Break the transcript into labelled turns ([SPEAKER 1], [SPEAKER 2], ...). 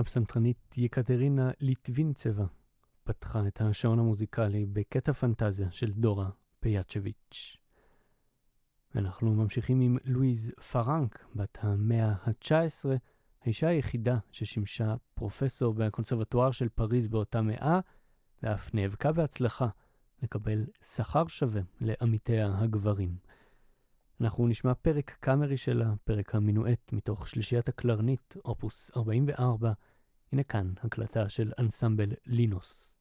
[SPEAKER 1] הפסנתרנית יקטרינה ליטווינצבה פתחה את השעון המוזיקלי בקטע פנטזיה של דורה פיאצ'ביץ'. אנחנו ממשיכים עם לואיז פרנק, בת המאה ה-19, האישה היחידה ששימשה פרופסור בקונסרבטואר של פריז באותה מאה, ואף נאבקה בהצלחה לקבל שכר שווה לעמיתיה הגברים. אנחנו נשמע פרק קאמרי שלה, פרק המינואט מתוך שלישיית הקלרנית, אופוס 44. הנה כאן הקלטה של אנסמבל לינוס.